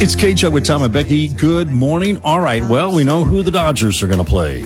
It's K-Chuck with Tom and Becky. Good morning. All right, well, we know who the Dodgers are going to play.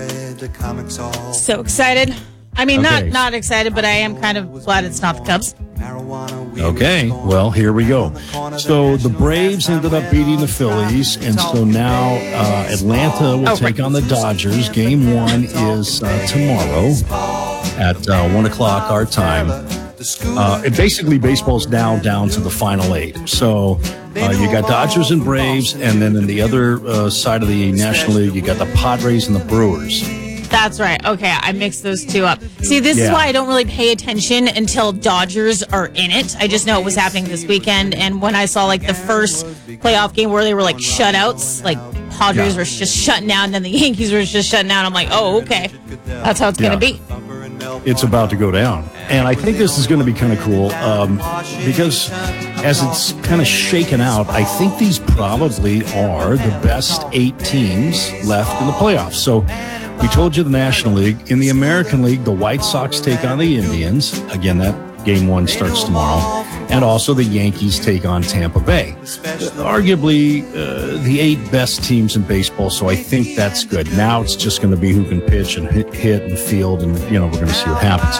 So excited. I mean, Okay. not excited, but I am kind of glad it's not the Cubs. Okay, well, here we go. So the Braves ended up beating the Phillies, and so now Atlanta will take on the Dodgers. Game 1 is tomorrow at 1 o'clock our time. Basically, baseball's now down to the final 8. So you got Dodgers and Braves, and then in the other side of the National League, you got the Padres and the Brewers. That's right. Okay, I mixed those two up. See, this is why I don't really pay attention until Dodgers are in it. I just know it was happening this weekend, and when I saw like the first playoff game where they were like shutouts, like Padres were just shutting down, and then the Yankees were just shutting down. I'm like, oh, okay, that's how it's going to be. It's about to go down. And I think this is going to be kind of cool because as it's kind of shaken out, I think these probably are the best 8 teams left in the playoffs. So we told you the National League. In the American League, the White Sox take on the Indians. Again, that game 1 starts tomorrow. And also the Yankees take on Tampa Bay. Arguably the 8 best teams in baseball, so I think that's good. Now it's just going to be who can pitch and hit and field, and, you know, we're going to see what happens.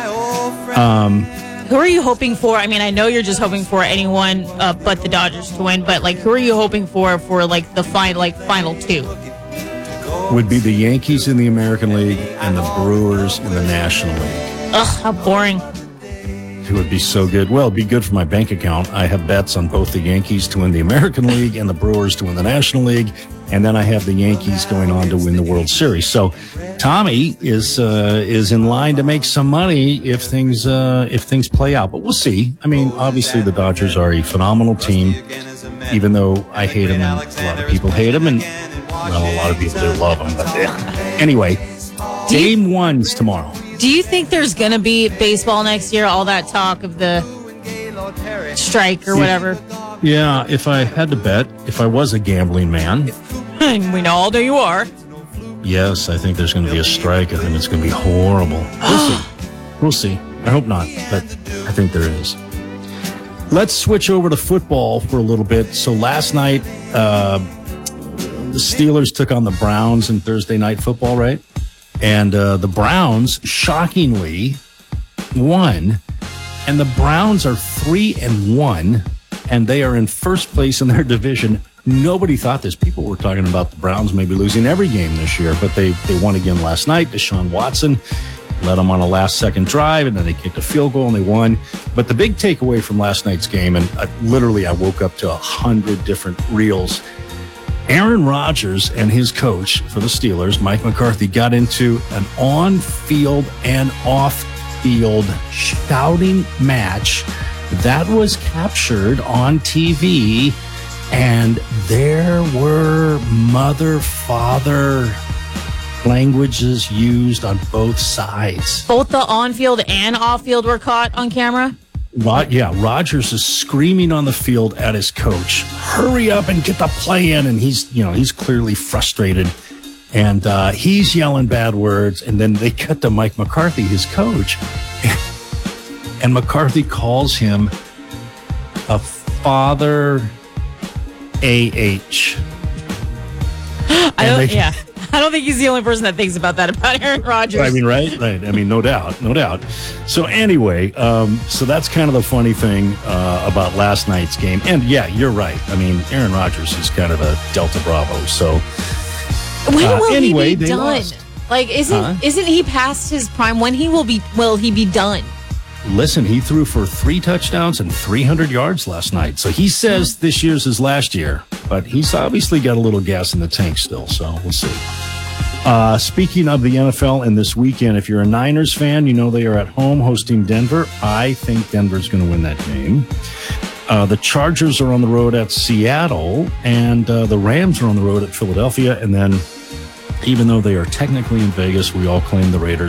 Who are you hoping for? I mean, I know you're just hoping for anyone but the Dodgers to win, but like, who are you hoping for like the final 2? Would be the Yankees in the American League and the Brewers in the National League. Ugh, how boring. It would be so good. Well, it'd be good for my bank account. I have bets on both the Yankees to win the American League and the Brewers to win the National League. And then I have the Yankees going on to win the World Series. So Tommy is in line to make some money if things play out. But we'll see. I mean, obviously the Dodgers are a phenomenal team, even though I hate them and a lot of people hate them. And, well, a lot of people do love them. But anyway, game 1's tomorrow. Do you think there's going to be baseball next year? All that talk of the strike or whatever. Yeah, if I had to bet, if I was a gambling man. We know all that you are. Yes, I think there's going to be a strike. I think it's going to be horrible. We'll see. We'll see. I hope not, but I think there is. Let's switch over to football for a little bit. So last night, the Steelers took on the Browns in Thursday Night Football, right? And the Browns, shockingly, won. And the Browns are 3-1, and they are in first place in their division. Nobody thought this. People were talking about the Browns maybe losing every game this year, but they won again last night. Deshaun Watson led them on a last-second drive, and then they kicked a field goal, and they won. But the big takeaway from last night's game, and I woke up to 100 different reels. Aaron Rodgers and his coach for the Steelers, Mike McCarthy, got into an on-field and off-field shouting match that was captured on TV, and there were mother-father languages used on both sides. Both the on-field and off-field were caught on camera? Rodgers is screaming on the field at his coach, hurry up and get the play in. And he's clearly frustrated, and he's yelling bad words. And then they cut to Mike McCarthy, his coach, and McCarthy calls him a father AH. I don't think he's the only person that thinks about that about Aaron Rodgers. I mean, right. I mean, no doubt. So anyway, so that's kind of the funny thing about last night's game. And yeah, you're right. I mean, Aaron Rodgers is kind of a Delta Bravo. So when will he be they done? lost. Like, isn't he past his prime? When will he be done? Listen, he threw for 3 touchdowns and 300 yards last night. So he says this year's his last year, but he's obviously got a little gas in the tank still. So we'll see. Speaking of the NFL and this weekend, if you're a Niners fan, you know they are at home hosting Denver. I think Denver's going to win that game. The Chargers are on the road at Seattle, and the Rams are on the road at Philadelphia. And then, even though they are technically in Vegas, we all claim the Raiders